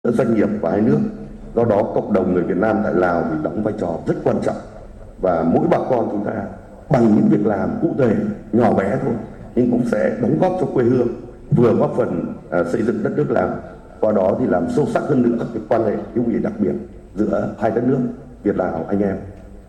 doanh nghiệp của hai nước. Do đó cộng đồng người Việt Nam tại Lào thì đóng vai trò rất quan trọng, và mỗi bà con chúng ta bằng những việc làm cụ thể nhỏ bé thôi nhưng cũng sẽ đóng góp cho quê hương, vừa góp phần xây dựng đất nước Lào, qua đó thì làm sâu sắc hơn nữa cái quan hệ hữu nghị đặc biệt giữa hai đất nước Việt Lào anh em.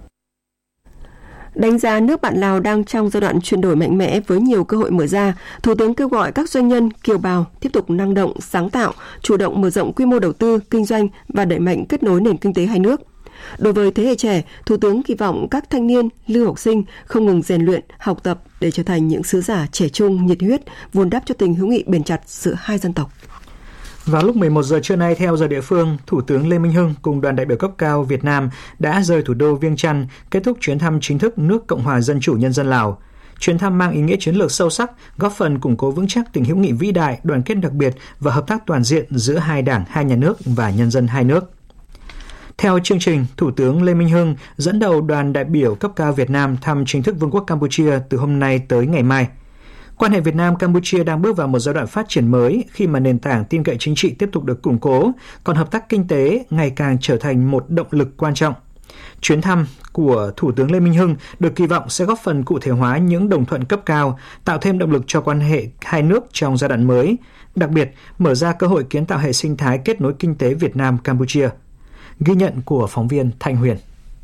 Đánh giá nước bạn Lào đang trong giai đoạn chuyển đổi mạnh mẽ với nhiều cơ hội mở ra, Thủ tướng kêu gọi các doanh nhân, kiều bào tiếp tục năng động, sáng tạo, chủ động mở rộng quy mô đầu tư, kinh doanh và đẩy mạnh kết nối nền kinh tế hai nước. Đối với thế hệ trẻ, Thủ tướng kỳ vọng các thanh niên, lưu học sinh không ngừng rèn luyện, học tập để trở thành những sứ giả trẻ trung, nhiệt huyết, vun đắp cho tình hữu nghị bền chặt giữa hai dân tộc. Vào lúc 11 giờ trưa nay theo giờ địa phương, Thủ tướng Lê Minh Hưng cùng đoàn đại biểu cấp cao Việt Nam đã rời thủ đô Viêng Chăn, kết thúc chuyến thăm chính thức nước Cộng hòa Dân chủ Nhân dân Lào. Chuyến thăm mang ý nghĩa chiến lược sâu sắc, góp phần củng cố vững chắc tình hữu nghị vĩ đại, đoàn kết đặc biệt và hợp tác toàn diện giữa hai đảng, hai nhà nước và nhân dân hai nước. Theo chương trình, Thủ tướng Lê Minh Hưng dẫn đầu đoàn đại biểu cấp cao Việt Nam thăm chính thức Vương quốc Campuchia từ hôm nay tới ngày mai. Quan hệ Việt Nam-Campuchia đang bước vào một giai đoạn phát triển mới khi mà nền tảng tin cậy chính trị tiếp tục được củng cố, còn hợp tác kinh tế ngày càng trở thành một động lực quan trọng. Chuyến thăm của Thủ tướng Lê Minh Hưng được kỳ vọng sẽ góp phần cụ thể hóa những đồng thuận cấp cao, tạo thêm động lực cho quan hệ hai nước trong giai đoạn mới, đặc biệt mở ra cơ hội kiến tạo hệ sinh thái kết nối kinh tế Việt Nam-Campuchia. Ghi nhận của phóng viên Thanh Huyền.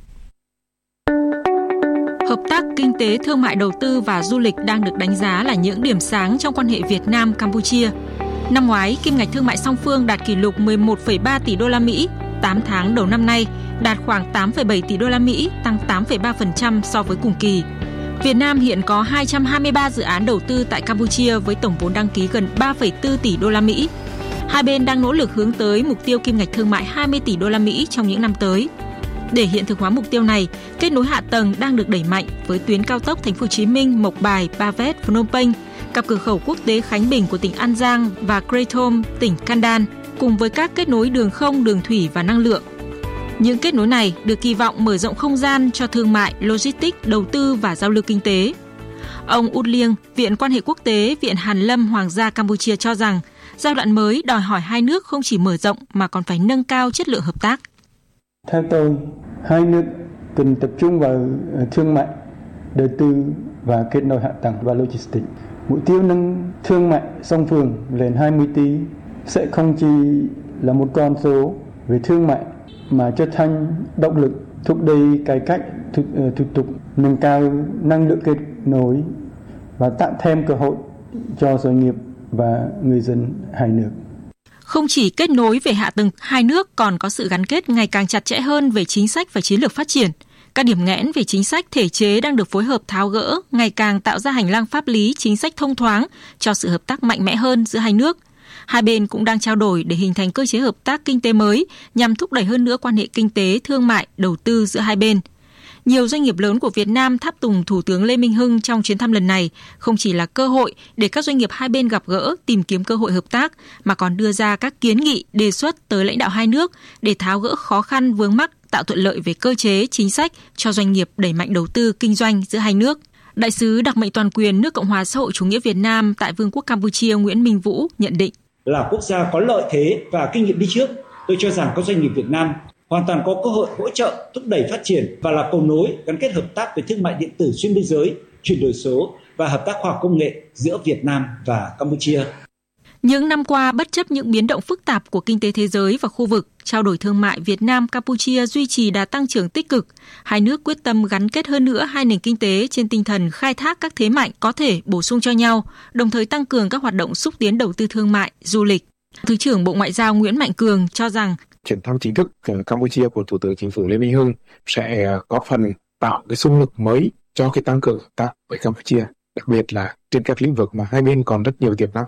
Hợp tác kinh tế, thương mại, đầu tư và du lịch đang được đánh giá là những điểm sáng trong quan hệ Việt Nam-Campuchia. Năm ngoái, kim ngạch thương mại song phương đạt kỷ lục 11,3 tỷ đô la Mỹ, 8 tháng đầu năm nay đạt khoảng 8,7 tỷ đô la Mỹ, tăng 8,3% so với cùng kỳ. Việt Nam hiện có 223 dự án đầu tư tại Campuchia với tổng vốn đăng ký gần 3,4 tỷ đô la Mỹ. Hai bên đang nỗ lực hướng tới mục tiêu kim ngạch thương mại 20 tỷ đô la Mỹ trong những năm tới. Để hiện thực hóa mục tiêu này, kết nối hạ tầng đang được đẩy mạnh với tuyến cao tốc Thành phố Hồ Chí Minh, Mộc Bài, Ba Vét, Phnom Penh, cặp cửa khẩu quốc tế Khánh Bình của tỉnh An Giang và Kratom, tỉnh Kandan, cùng với các kết nối đường không, đường thủy và năng lượng. Những kết nối này được kỳ vọng mở rộng không gian cho thương mại, logistics, đầu tư và giao lưu kinh tế. Ông Út Liêng, Viện Quan hệ Quốc tế, Viện Hàn Lâm Hoàng gia Campuchia cho rằng, giai đoạn mới đòi hỏi hai nước không chỉ mở rộng mà còn phải nâng cao chất lượng hợp tác. Theo tôi, hai nước cần tập trung vào thương mại, đầu tư và kết nối hạ tầng và logistics. Mục tiêu nâng thương mại song phương lên 20 tỷ sẽ không chỉ là một con số về thương mại mà trở thành động lực thúc đẩy cải cách thủ tục, nâng cao năng lượng kết nối và tạo thêm cơ hội cho doanh nghiệp và người dân hai nước. Không chỉ kết nối về hạ tầng, hai nước còn có sự gắn kết ngày càng chặt chẽ hơn về chính sách và chiến lược phát triển. Các điểm nghẽn về chính sách thể chế đang được phối hợp tháo gỡ, ngày càng tạo ra hành lang pháp lý, chính sách thông thoáng cho sự hợp tác mạnh mẽ hơn giữa hai nước. Hai bên cũng đang trao đổi để hình thành cơ chế hợp tác kinh tế mới nhằm thúc đẩy hơn nữa quan hệ kinh tế, thương mại, đầu tư giữa hai bên. Nhiều doanh nghiệp lớn của Việt Nam tháp tùng Thủ tướng Lê Minh Hưng trong chuyến thăm lần này không chỉ là cơ hội để các doanh nghiệp hai bên gặp gỡ, tìm kiếm cơ hội hợp tác, mà còn đưa ra các kiến nghị, đề xuất tới lãnh đạo hai nước để tháo gỡ khó khăn vướng mắc, tạo thuận lợi về cơ chế, chính sách cho doanh nghiệp đẩy mạnh đầu tư, kinh doanh giữa hai nước. Đại sứ đặc mệnh toàn quyền nước Cộng hòa xã hội chủ nghĩa Việt Nam tại Vương quốc Campuchia Nguyễn Minh Vũ nhận định. Là quốc gia có lợi thế và kinh nghiệm đi trước, tôi cho rằng các doanh nghiệp Việt Nam hoàn toàn có cơ hội hỗ trợ, thúc đẩy phát triển và là cầu nối gắn kết hợp tác về thương mại điện tử xuyên biên giới, chuyển đổi số và hợp tác khoa học công nghệ giữa Việt Nam và Campuchia. Những năm qua, bất chấp những biến động phức tạp của kinh tế thế giới và khu vực, trao đổi thương mại Việt Nam-Campuchia duy trì đà tăng trưởng tích cực. Hai nước quyết tâm gắn kết hơn nữa hai nền kinh tế trên tinh thần khai thác các thế mạnh có thể bổ sung cho nhau, đồng thời tăng cường các hoạt động xúc tiến đầu tư thương mại, du lịch. Thứ trưởng Bộ Ngoại giao Nguyễn Mạnh Cường cho rằng chuyến thăm chính thức Campuchia của Thủ tướng Chính phủ Lê Minh Hưng sẽ góp phần tạo cái xung lực mới cho cái tăng cường hợp tác với Campuchia, đặc biệt là trên các lĩnh vực mà hai bên còn rất nhiều tiềm năng.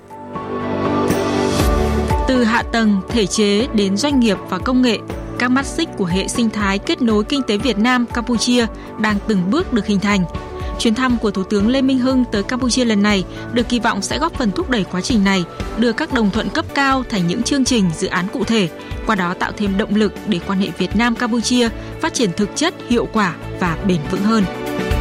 Từ hạ tầng, thể chế đến doanh nghiệp và công nghệ, các mắt xích của hệ sinh thái kết nối kinh tế Việt Nam-Campuchia đang từng bước được hình thành. Chuyến thăm của Thủ tướng Lê Minh Hưng tới Campuchia lần này được kỳ vọng sẽ góp phần thúc đẩy quá trình này, đưa các đồng thuận cấp cao thành những chương trình, dự án cụ thể, qua đó tạo thêm động lực để quan hệ Việt Nam-Campuchia phát triển thực chất, hiệu quả và bền vững hơn.